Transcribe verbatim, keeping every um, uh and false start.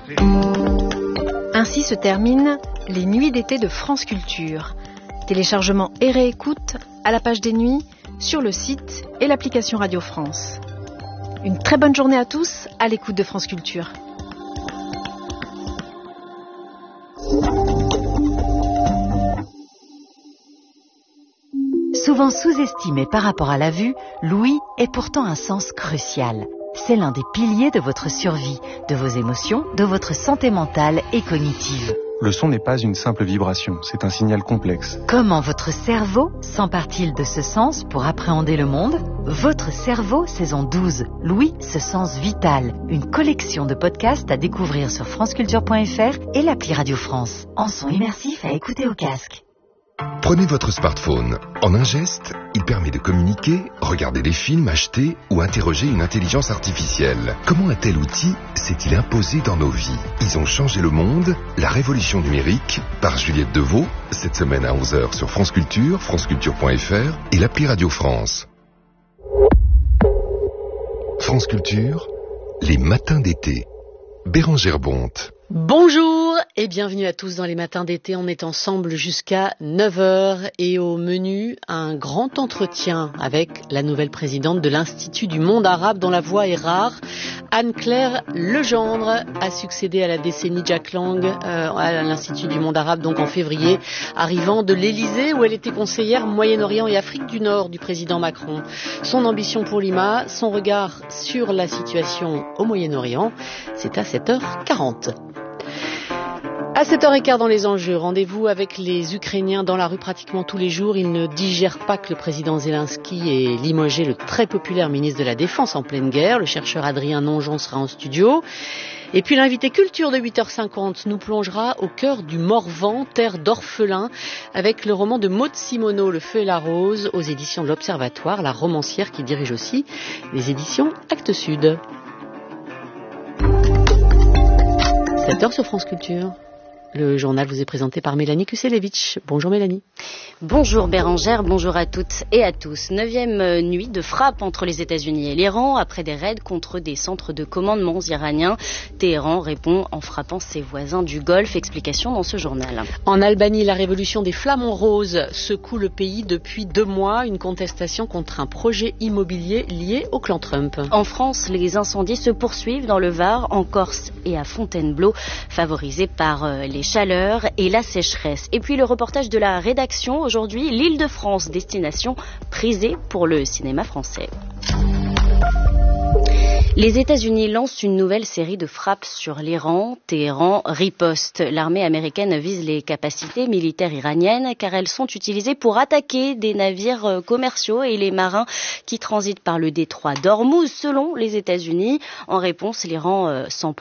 Ainsi se terminent les nuits d'été de France Culture. Téléchargement et réécoute à la page des nuits, sur le site et l'application Radio France. Une très bonne journée à tous à l'écoute de France Culture. Souvent sous-estimé par rapport à la vue, l'ouïe est pourtant un sens crucial. C'est l'un des piliers de votre survie, de vos émotions, de votre santé mentale et cognitive. Le son n'est pas une simple vibration, c'est un signal complexe. Comment votre cerveau s'empare-t-il de ce sens pour appréhender le monde ? Votre cerveau, saison douze, l'ouïe, ce sens vital. Une collection de podcasts à découvrir sur franceculture point f r et l'appli Radio France. En son immersif à écouter au casque. Prenez votre smartphone. En un geste, il permet de communiquer, regarder des films, acheter ou interroger une intelligence artificielle. Comment un tel outil s'est-il imposé dans nos vies ? Ils ont changé le monde, la révolution numérique, par Juliette Deveau, cette semaine à onze heures sur France Culture, franceculture point f r et l'appli Radio France. France Culture, les matins d'été. Bérengère Bonte. Bonjour et bienvenue à tous dans les matins d'été. On est ensemble jusqu'à neuf heures et au menu, un grand entretien avec la nouvelle présidente de l'Institut du monde arabe dont la voix est rare. Anne-Claire Legendre a succédé à la décennie Jack Lang euh, à l'Institut du monde arabe donc en février, arrivant de l'Élysée où elle était conseillère Moyen-Orient et Afrique du Nord du président Macron. Son ambition pour l'I M A, son regard sur la situation au Moyen-Orient, c'est à sept heures quarante. À sept heures quinze dans les enjeux, rendez-vous avec les Ukrainiens dans la rue pratiquement tous les jours. Ils ne digèrent pas que le président Zelensky ait limogé le très populaire ministre de la Défense en pleine guerre. Le chercheur Adrien Nonjon sera en studio. Et puis l'invité culture de huit heures cinquante nous plongera au cœur du Morvan, terre d'orphelins, avec le roman de Maud Simoneau, Le feu et la rose, aux éditions de l'Observatoire, la romancière qui dirige aussi les éditions Actes Sud. sept heures sur France Culture. Le journal vous est présenté par Mélanie Kuselevitch. Bonjour Mélanie. Bonjour Bérengère, bonjour à toutes et à tous. Neuvième nuit de frappe entre les États-Unis et l'Iran après des raids contre des centres de commandement iraniens. Téhéran répond en frappant ses voisins du Golfe. Explication dans ce journal. En Albanie, la révolution des flamants roses secoue le pays depuis deux mois. Une contestation contre un projet immobilier lié au clan Trump. En France, les incendies se poursuivent dans le Var, en Corse et à Fontainebleau, favorisés par les chaleurs et la sécheresse. Et puis le reportage de la rédaction aujourd'hui, l'Île-de-France, destination prisée pour le cinéma français. Les États-Unis lancent une nouvelle série de frappes sur l'Iran. Téhéran riposte. L'armée américaine vise les capacités militaires iraniennes car elles sont utilisées pour attaquer des navires commerciaux et les marins qui transitent par le détroit d'Ormuz, selon les États-Unis. En réponse, l'Iran s'emploie